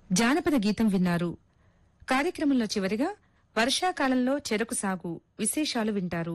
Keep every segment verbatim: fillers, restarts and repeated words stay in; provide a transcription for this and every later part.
జానపద గీతం విన్నారు. కార్యక్రమంలో చివరిగా వర్షాకాలంలో చెరకు సాగు విశేషాలు వింటారు.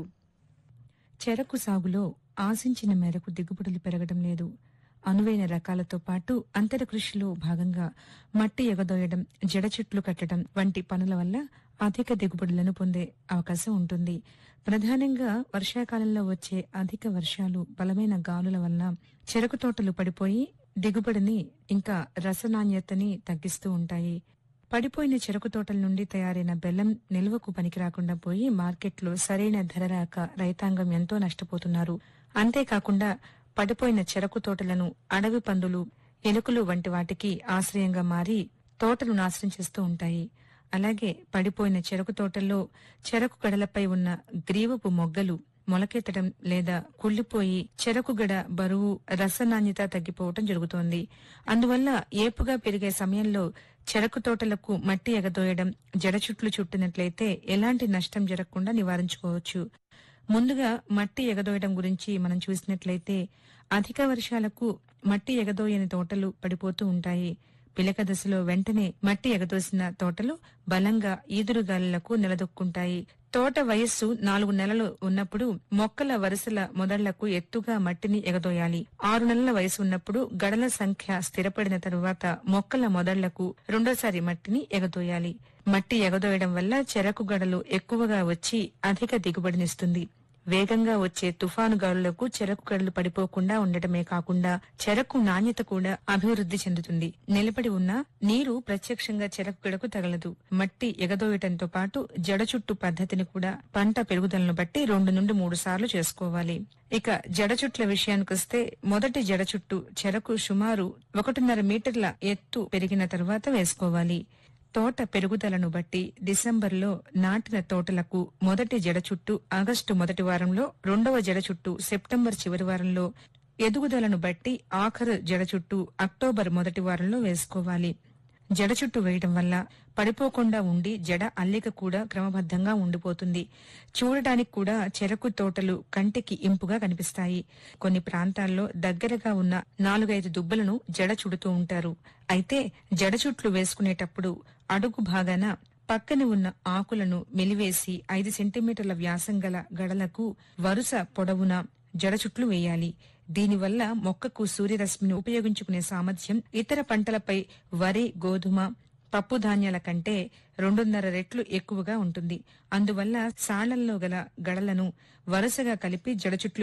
చెరకు సాగులో ఆశించిన మేరకు దిగుబడులు పెరగడం లేదు. అనువైన రకాలతో పాటు అంతర కృషిలో భాగంగా మట్టి ఎగదోయడం, జడ చెట్లు కట్టడం వంటి పనుల వల్ల అధిక దిగుబడులను పొందే అవకాశం ఉంటుంది. ప్రధానంగా వర్షాకాలంలో వచ్చే అధిక వర్షాలు, బలమైన గాలుల వల్ల చెరకు తోటలు పడిపోయి దిగుబడిని ఇంకా రసనాణ్యతని తగ్గిస్తూ ఉంటాయి. పడిపోయిన చెరకు తోటల నుండి తయారైన బెల్లం నిల్వకు పనికిరాకుండా పోయి మార్కెట్లో సరైన ధర రాక రైతాంగం ఎంతో నష్టపోతున్నారు. అంతేకాకుండా పడిపోయిన చెరకు తోటలను అడవి పందులు, ఎలుకలు వంటి వాటికి ఆశ్రయంగా మారి తోటలు నాశనం చేస్తూ ఉంటాయి. అలాగే పడిపోయిన చెరకు తోటల్లో చెరకు గడలపై ఉన్న గ్రీవపు మొగ్గలు మొలకెత్తడం లేదా కుళ్లిపోయి చెరకు గడ బరువు, రసనాణ్యత తగ్గిపోవటం జరుగుతోంది. అందువల్ల ఏపుగా పెరిగే సమయంలో చెరకు తోటలకు మట్టి ఎగదోయడం, జడ చుట్లు చుట్టినట్లయితే ఎలాంటి నష్టం జరగకుండా నివారించుకోవచ్చు. ముందుగా మట్టి ఎగదోయడం గురించి మనం చూసినట్లయితే అధిక వర్షాలకు మట్టి ఎగదోయని తోటలు పడిపోతూ ఉంటాయి. పిలక దశలో వెంటనే మట్టి ఎగదోసిన తోటలు బలంగా ఈదురుగాలులకు నిలదొక్కుంటాయి. తోట వయస్సు నాలుగు నెలలు ఉన్నప్పుడు మొక్కల వరుసల మొదళ్లకు ఎత్తుగా మట్టిని ఎగదోయాలి. ఆరు నెలల వయసు ఉన్నప్పుడు గడల సంఖ్య స్థిరపడిన తరువాత మొక్కల మొదళ్లకు రెండోసారి మట్టిని ఎగదోయాలి. మట్టి ఎగదోయడం వల్ల చెరకు గడలు ఎక్కువగా వచ్చి అధిక దిగుబడినిస్తుంది. వేగంగా వచ్చే తుఫాను గాలులకు చెరకు గడలు పడిపోకుండా ఉండటమే కాకుండా చెరకు నాణ్యత కూడా అభివృద్ధి చెందుతుంది. నిలబడి ఉన్న నీరు ప్రత్యక్షంగా చెరకు గడకు తగలదు. మట్టి ఎగదోయటంతో పాటు జడ చుట్టు పద్ధతిని కూడా పంట పెరుగుదలను బట్టి రెండు నుండి మూడు సార్లు చేసుకోవాలి. ఇక జడ చుట్ల విషయానికొస్తే మొదటి జడ చుట్టు చెరకు సుమారు ఒకటిన్నర మీటర్ల ఎత్తు పెరిగిన తరువాత వేసుకోవాలి. తోట పెరుగుదలను బట్టి డిసెంబర్లో నాటిన తోటలకు మొదటి జడ చుట్టు ఆగస్టు మొదటి వారంలో, రెండవ జడ చుట్టు సెప్టెంబర్ చివరి వారంలో, ఎదుగుదలను బట్టి ఆఖరు జడ చుట్టు అక్టోబర్ మొదటి వారంలో వేసుకోవాలి. జడ చుట్టు వేయడం వల్ల పడిపోకుండా ఉండి జడ అల్లిక కూడా క్రమబద్ధంగా ఉండిపోతుంది. చూడటానికి కూడా చెరకు తోటలు కంటికి ఇంపుగా కనిపిస్తాయి. కొన్ని ప్రాంతాల్లో దగ్గరగా ఉన్న నాలుగైదు దుబ్బలను జడ చుడుతూ ఉంటారు. అయితే జడ చుట్లు వేసుకునేటప్పుడు అడుగు భాగాన పక్కన ఉన్న ఆకులను మెలివేసి ఐదు సెంటీమీటర్ల వ్యాసం గల గడలకు వరుస పొడవున జడ చుట్లు వేయాలి. దీనివల్ల మొక్కకు సూర్యరశ్మిని ఉపయోగించుకునే సామర్థ్యం ఇతర పంటలపై వరి, గోధుమ, పప్పు ధాన్యాల కంటే రెండున్నర రెట్లు ఎక్కువగా ఉంటుంది. అందువల్ల సాళ్లల్లో గల గడలను వరుసగా కలిపి జడ చుట్లు